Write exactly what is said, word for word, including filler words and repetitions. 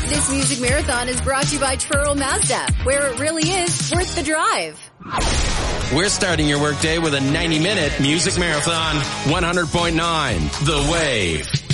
This music marathon is brought to you by Truro Mazda, where it really is worth the drive. We're starting your workday with a ninety minute music marathon. one hundred point nine The Wave.